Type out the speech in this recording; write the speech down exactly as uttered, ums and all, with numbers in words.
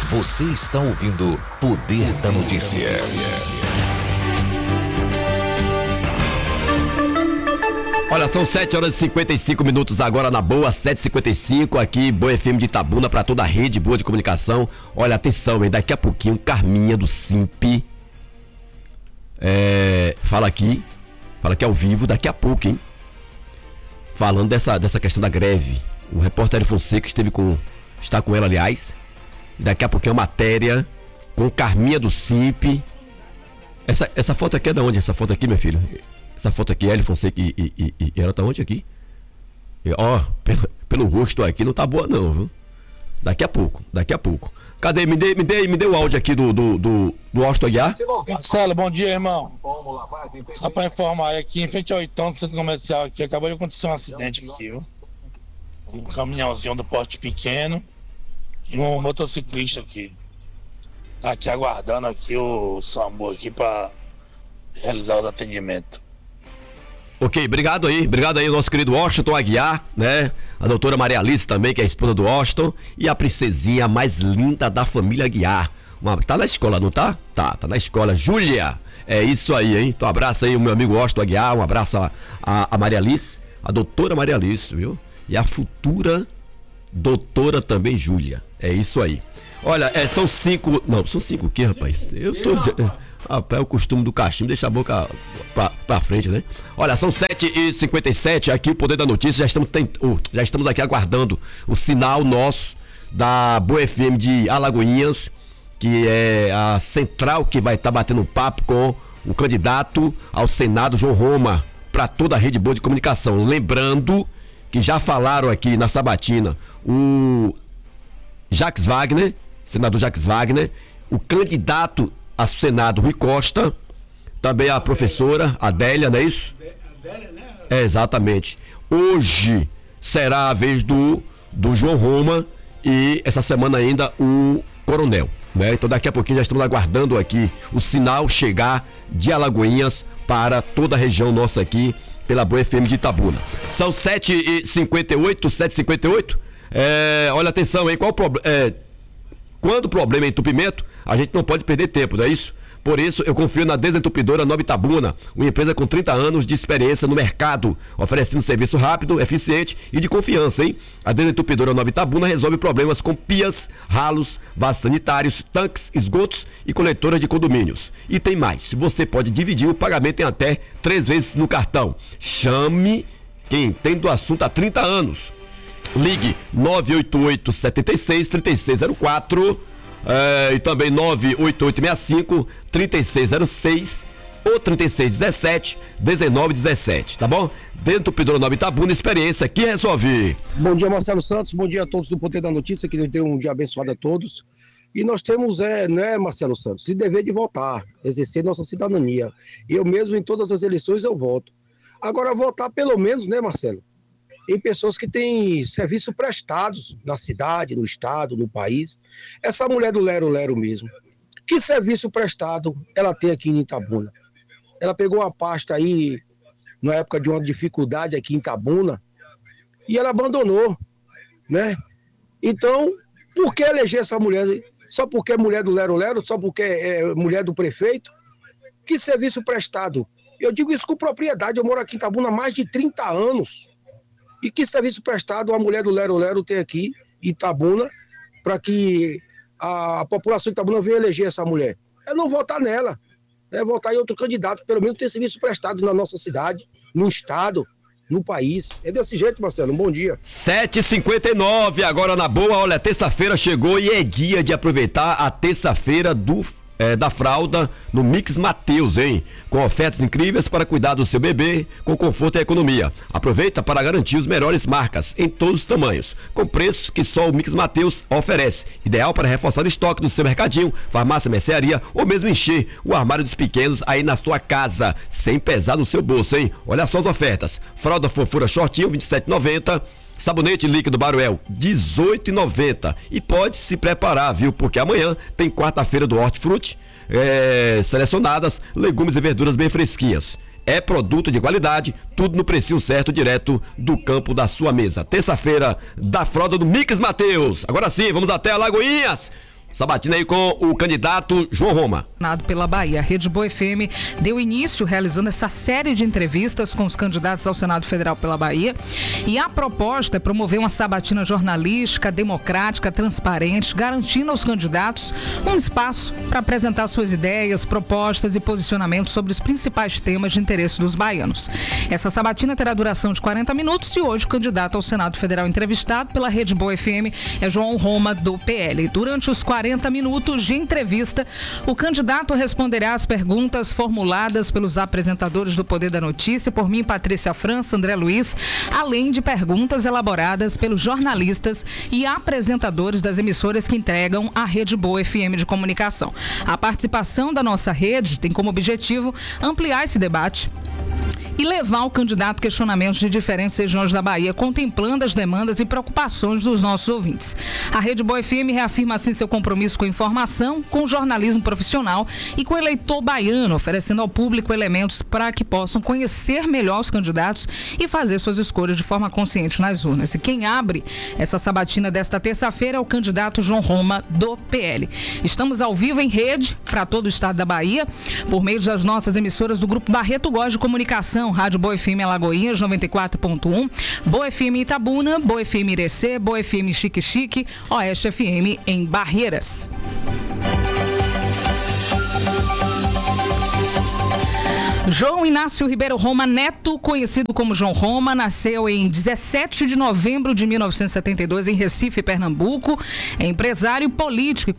Você está ouvindo Poder da Notícia. Olha, são sete horas e cinquenta e cinco minutos agora na Boa, sete e cinquenta e cinco, aqui, Boa F M de Itabuna, para toda a rede boa de comunicação. Olha, atenção, hein, daqui a pouquinho, Carminha do Simp é, fala aqui, fala aqui ao vivo, daqui a pouco, hein, falando dessa, dessa questão da greve. O repórter Fonseca esteve com, está com ela, aliás, daqui a pouquinho é uma matéria com Carminha do Simp. Essa, essa foto aqui é de onde? Essa foto aqui, meu filho? Essa foto aqui, Hélio Fonseca, e, e, e, e ela tá onde aqui? E, ó, pelo, pelo rosto aqui não tá boa não, viu? Daqui a pouco, daqui a pouco. Cadê? Me dê, me dê, me dê o áudio aqui do, do, do, do Austin Aguiar. Marcelo, bom dia, irmão. Só pra informar, aqui em frente ao Oitão, do centro comercial aqui, acabou de acontecer um acidente aqui, viu? Um caminhãozinho do porte pequeno e um motociclista aqui. Tá aqui aguardando aqui o SAMU aqui pra realizar o atendimento. Ok, obrigado aí, obrigado aí, nosso querido Washington Aguiar, né? A doutora Maria Alice também, que é a esposa do Washington, e a princesinha mais linda da família Aguiar. Uma, tá na escola, não tá? Tá, tá na escola. Júlia, é isso aí, hein? Então, um abraço aí, o meu amigo Washington Aguiar, um abraço a, a, a Maria Alice, a doutora Maria Alice, viu? E a futura doutora também, Júlia. É isso aí. Olha, é, são cinco. Não, são cinco o quê, rapaz? Eu tô. Rapaz, é o costume do cachimbo, deixa a boca pra, pra frente, né? Olha, são sete e cinquenta e sete, aqui o Poder da Notícia, já estamos, tent... oh, já estamos aqui aguardando o sinal nosso da Boa F M de Alagoinhas, que é a central que vai estar tá batendo um papo com o candidato ao Senado, João Roma, para toda a rede boa de comunicação. Lembrando que já falaram aqui na sabatina o Jacques Wagner, senador Jacques Wagner, o candidato ao Senado, Rui Costa, também a professora Adélia, não é isso? Adélia, né? É, exatamente. Hoje será a vez do, do João Roma e essa semana ainda o Coronel, né? Então daqui a pouquinho já estamos aguardando aqui o sinal chegar de Alagoinhas para toda a região nossa aqui, pela Boa F M de Itabuna. São sete e cinquenta e oito, sete e cinquenta e oito. É, olha, atenção aí, qual o problema? É, quando o problema é entupimento, a gente não pode perder tempo, não é isso? Por isso, eu confio na Desentupidora Nova Itabuna, uma empresa com trinta anos de experiência no mercado, oferecendo serviço rápido, eficiente e de confiança, hein? A Desentupidora Nova Itabuna resolve problemas com pias, ralos, vasos sanitários, tanques, esgotos e coletoras de condomínios. E tem mais, você pode dividir o pagamento em até três vezes no cartão. Chame quem entende do assunto há trinta anos. Ligue nove oito oito, sete seis, três seis zero quatro é, e também nove oito oito seis cinco, três seis zero seis ou três seis um sete, um nove um sete, tá bom? Dentro do Pedro Nova Itabuna, experiência que resolve. Bom dia, Marcelo Santos, bom dia a todos do Poder da Notícia, que Deus dê um dia abençoado a todos. E nós temos, é, né, Marcelo Santos, o dever de votar, exercer nossa cidadania. Eu mesmo, em todas as eleições, eu voto. Agora, votar pelo menos, né, Marcelo, em pessoas que têm serviço prestados na cidade, no estado, no país. Essa mulher do Lero Lero mesmo, que serviço prestado ela tem aqui em Itabuna? Ela pegou uma pasta aí, na época de uma dificuldade aqui em Itabuna, e ela abandonou, né? Então, por que eleger essa mulher? Só porque é mulher do Lero Lero? Só porque é mulher do prefeito? Que serviço prestado? Eu digo isso com propriedade, eu moro aqui em Itabuna há mais de trinta anos. E que serviço prestado a mulher do Lero Lero tem aqui em Itabuna para que a população de Itabuna venha eleger essa mulher? É não votar nela, é votar em outro candidato, pelo menos ter serviço prestado na nossa cidade, no estado, no país. É desse jeito, Marcelo, um bom dia. sete e cinquenta e nove, agora na boa, olha, terça-feira chegou e é dia de aproveitar a terça-feira do É, da fralda no Mix Mateus, hein? Com ofertas incríveis para cuidar do seu bebê com conforto e economia. Aproveita para garantir os melhores marcas em todos os tamanhos, com preço que só o Mix Mateus oferece. Ideal para reforçar o estoque do seu mercadinho, farmácia, mercearia ou mesmo encher o armário dos pequenos aí na sua casa, sem pesar no seu bolso, hein? Olha só as ofertas. Fralda fofura shortinho, vinte e sete reais e noventa centavos. Sabonete líquido Baruel, dezoito reais e noventa centavos. E pode se preparar, viu? Porque amanhã tem quarta-feira do Hortifruti, é, selecionadas, legumes e verduras bem fresquinhas. É produto de qualidade, tudo no precinho certo, direto do campo da sua mesa. Terça-feira da fralda do Mix Mateus. Agora sim, vamos até Alagoinhas Sabatina aí com o candidato João Roma. Pela Bahia. A Rede Boa F M deu início realizando essa série de entrevistas com os candidatos ao Senado Federal pela Bahia. E a proposta é promover uma sabatina jornalística, democrática, transparente, garantindo aos candidatos um espaço para apresentar suas ideias, propostas e posicionamentos sobre os principais temas de interesse dos baianos. Essa sabatina terá duração de quarenta minutos e hoje o candidato ao Senado Federal entrevistado pela Rede Boa F M é João Roma, do P L. Durante os quarenta minutos de entrevista, o candidato responderá às perguntas formuladas pelos apresentadores do Poder da Notícia, por mim, Patrícia França, André Luiz, além de perguntas elaboradas pelos jornalistas e apresentadores das emissoras que entregam a Rede Boa F M de comunicação. A participação da nossa rede tem como objetivo ampliar esse debate e levar ao candidato questionamentos de diferentes regiões da Bahia, contemplando as demandas e preocupações dos nossos ouvintes. A Rede Boa F M reafirma assim seu compromisso com a informação, com o jornalismo profissional e com o eleitor baiano, oferecendo ao público elementos para que possam conhecer melhor os candidatos e fazer suas escolhas de forma consciente nas urnas. E quem abre essa sabatina desta terça-feira é o candidato João Roma, do P L. Estamos ao vivo em rede para todo o estado da Bahia, por meio das nossas emissoras do Grupo Barreto Góes de Comunicação, Rádio Boa F M Alagoinhas, noventa e quatro ponto um, Boa F M Itabuna, Boa F M Irecê, Boa F M Chique Chique, Oeste F M em Barreiras. João Inácio Ribeiro Roma Neto, conhecido como João Roma, nasceu em dezessete de novembro de mil novecentos e setenta e dois em Recife, Pernambuco. É empresário político e